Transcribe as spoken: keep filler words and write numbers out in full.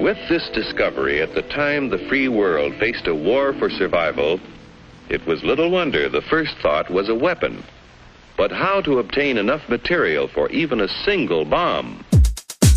With this discovery at the time the free world faced a war for survival, it was little wonder the first thought was a weapon. But how to obtain enough material for even a single bomb?